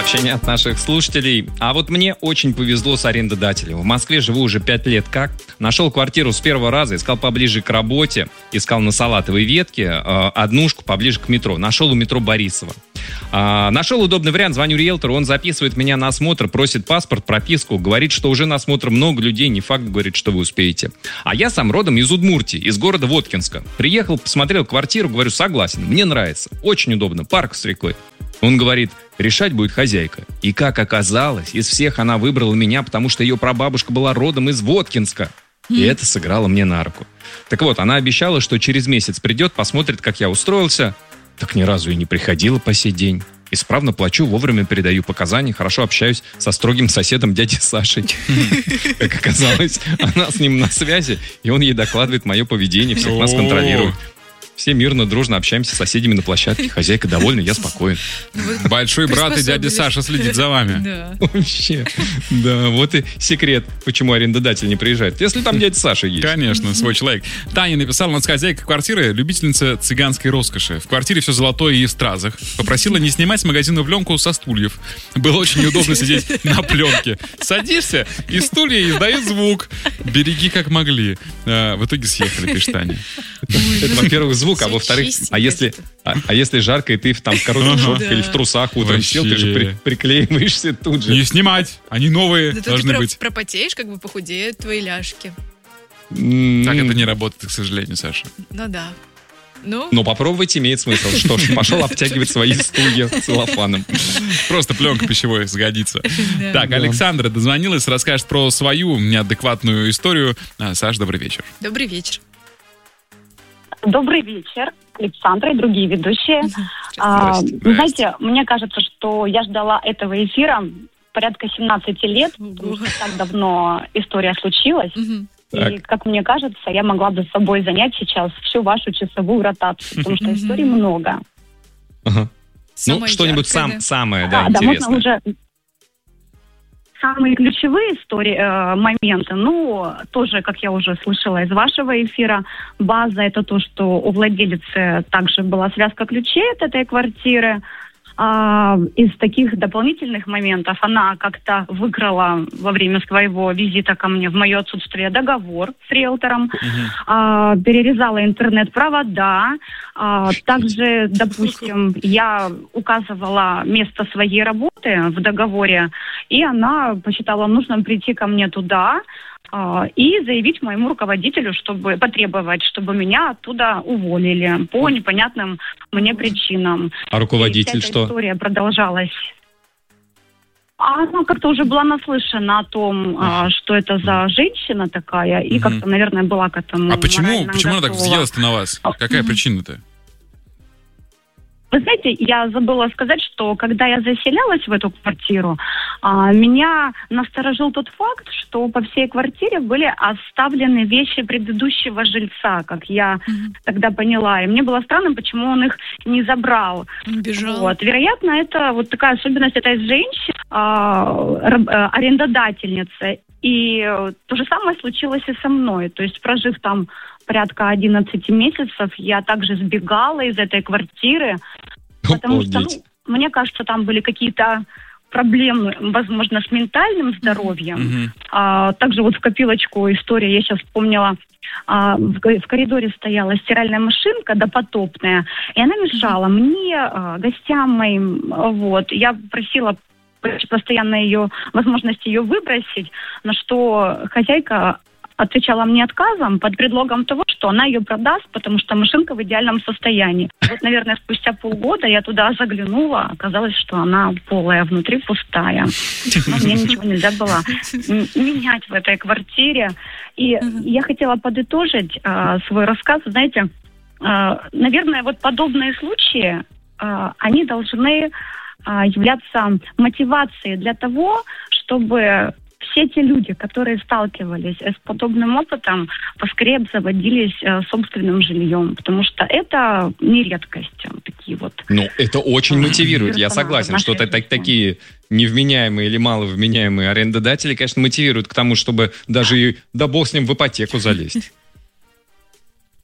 сообщение от наших слушателей. А вот мне очень повезло с арендодателем. В Москве живу уже 5 лет как. Нашел квартиру с первого раза, искал поближе к работе, искал на Салатовой ветке, однушку поближе к метро. Нашел у метро Борисова. Нашел удобный вариант, звоню риэлтору, он записывает меня на осмотр, просит паспорт, прописку, говорит, что уже на осмотр много людей, не факт, говорит, что вы успеете. А я сам родом из Удмуртии, из города Воткинска. Приехал, посмотрел квартиру, говорю, согласен, мне нравится, очень удобно, парк с рекой. Он говорит, решать будет хозяйка. И как оказалось, из всех она выбрала меня, потому что ее прабабушка была родом из Воткинска. И это сыграло мне на руку. Так вот, она обещала, что через месяц придет, посмотрит, как я устроился. Так ни разу и не приходила по сей день. Исправно плачу, вовремя передаю показания, хорошо общаюсь со строгим соседом дядей Сашей. Как оказалось, она с ним на связи, и он ей докладывает мое поведение, всех нас контролирует. Все мирно, дружно общаемся с соседями на площадке. Хозяйка довольна, я спокоен. Большой брат и дядя Саша следит за вами. Да. Вообще. Да, вот и секрет, почему арендодатель не приезжает. Если там дядя Саша есть. Конечно, свой человек. Таня написала, у нас хозяйка квартиры, любительница цыганской роскоши. В квартире все золотое и в стразах. Попросила не снимать с магазина пленку со стульев. Было очень неудобно сидеть на пленке. Садишься, и стулья издают звук. Береги как могли. В итоге съехали, пишет Таня. Это, во-первых, звук, а во-вторых, а если жарко, и ты там в коротких шортах или в трусах утром сел, ты же приклеиваешься тут же. Не снимать, они новые Да должны ты быть. пропотеешь, как бы похудеют твои ляжки. Так это не работает, к сожалению, Саша. Ну да. Ну, Но попробовать имеет смысл. Что ж, пошел обтягивать свои стулья целлофаном. Просто пленка пищевой сгодится. Да. Так, Александра дозвонилась, расскажет про свою неадекватную историю. Саш, добрый вечер. добрый вечер. Добрый вечер, Александра и другие ведущие. Здрасте. Вы знаете, мне кажется, что я ждала этого эфира порядка 17 лет, потому что так давно история случилась. Мгм. И, Так. как мне кажется, я могла бы с собой занять сейчас всю вашу часовую ротацию, потому что историй много. Ага. Ну, Самое что-нибудь яркое, да. самое, Да, можно интересное. уже... Самые ключевые истории, моменты, тоже, как я уже слышала из вашего эфира, база — это то, что у владелицы также была связка ключей от этой квартиры. Из таких дополнительных моментов она как-то выкрала во время своего визита ко мне в мое отсутствие договор с риэлтором, перерезала интернет-провода. Также, допустим, я указывала место своей работы в договоре, и она посчитала нужным прийти ко мне туда и заявить моему руководителю, потребовать, чтобы меня оттуда уволили по непонятным мне причинам. А руководитель И вся эта что? история продолжалась. Она как-то уже была наслышана о том, что это за женщина такая, и как-то, наверное, была к этому А почему морально она так готова. взъелась-то на вас? Какая причина-то? Вы знаете, я забыла сказать, что когда я заселялась в эту квартиру, меня насторожил тот факт, что по всей квартире были оставлены вещи предыдущего жильца, как я тогда поняла. И мне было странно, почему он их не забрал. Он бежал. Вот. Вероятно, это вот такая особенность этой женщины, арендодательницы. И то же самое случилось и со мной. То есть, прожив там порядка 11 месяцев, я также сбегала из этой квартиры, потому что, Обалдеть. мне кажется, там были какие-то проблемы, возможно, с ментальным здоровьем. Также вот в копилочку история, я сейчас вспомнила, в коридоре стояла стиральная машинка допотопная, и она мешала мне, гостям моим, вот. Я просила постоянно возможность ее выбросить, на что хозяйка отвечала мне отказом под предлогом того, что она ее продаст, потому что машинка в идеальном состоянии. Вот, наверное, спустя полгода я туда заглянула, оказалось, что она полая, внутри пустая. Но мне ничего нельзя было менять в этой квартире. И я хотела подытожить свой рассказ. Знаете, наверное, вот подобные случаи, они должны являться мотивацией для того, чтобы все те люди, которые сталкивались с подобным опытом, поскорее обзаводились собственным жильем, потому что это не редкость. Такие вот. Ну, это очень мотивирует, я согласен, что нашей жизни. такие невменяемые или маловменяемые арендодатели, конечно, мотивируют к тому, чтобы даже, да бог с ним, в ипотеку залезть.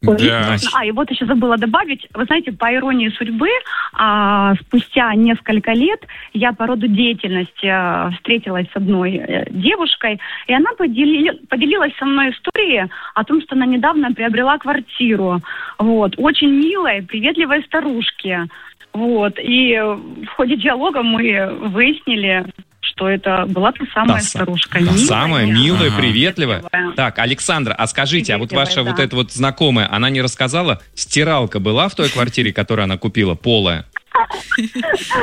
Да. И вот еще забыла добавить, вы знаете, по иронии судьбы, спустя несколько лет я по роду деятельности встретилась с одной девушкой, и она поделилась со мной историей о том, что она недавно приобрела квартиру. Вот. Очень милой, приветливой старушки. Вот. И в ходе диалога мы выяснили, что это была та самая старушка. Та самая милая, Ага. приветливая. Так, Александра, а скажите, а вот ваша Приветливая, вот да. эта вот знакомая, она не рассказала, стиралка была в той квартире, которую она купила, полая?